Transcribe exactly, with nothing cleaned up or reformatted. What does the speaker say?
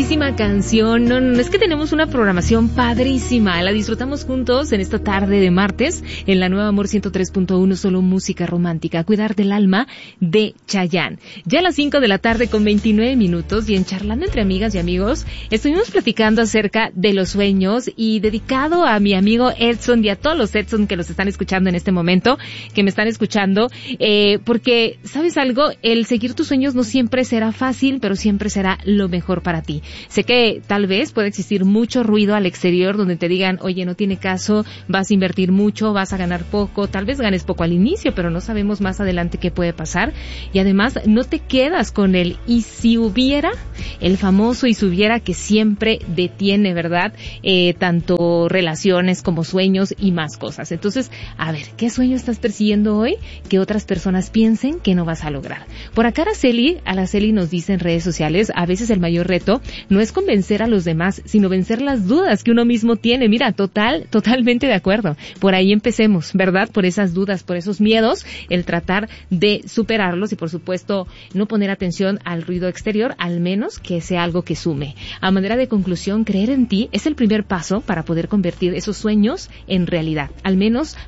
Buenísima canción. No, no, es que tenemos una programación padrísima. La disfrutamos juntos en esta tarde de martes en la Nueva Amor ciento tres punto uno, solo música romántica. Cuidar del alma de Chayanne. Ya a las cinco de la tarde con veintinueve minutos y en Charlando entre amigas y amigos estuvimos platicando acerca de los sueños y dedicado a mi amigo Edson y a todos los Edson que los están escuchando en este momento, que me están escuchando, eh, porque, ¿sabes algo? El seguir tus sueños no siempre será fácil, pero siempre será lo mejor para ti. Sé que tal vez puede existir mucho ruido al exterior donde te digan, oye, no tiene caso, vas a invertir mucho, vas a ganar poco, tal vez ganes poco al inicio, pero no sabemos más adelante qué puede pasar. Y además, no te quedas con el y si hubiera, el famoso y si hubiera que siempre detiene, ¿verdad? Eh, tanto relaciones como sueños y más cosas. Entonces, a ver, ¿qué sueño estás persiguiendo hoy que otras personas piensen que no vas a lograr? Por acá Araceli, Araceli nos dice en redes sociales, a veces el mayor reto no es convencer a los demás, sino vencer las dudas que uno mismo tiene. Mira, total, totalmente de acuerdo. Por ahí empecemos, ¿verdad? Por esas dudas, por esos miedos, el tratar de superarlos y, por supuesto, no poner atención al ruido exterior, al menos que sea algo que sume. A manera de conclusión, creer en ti es el primer paso para poder convertir esos sueños en realidad, al menos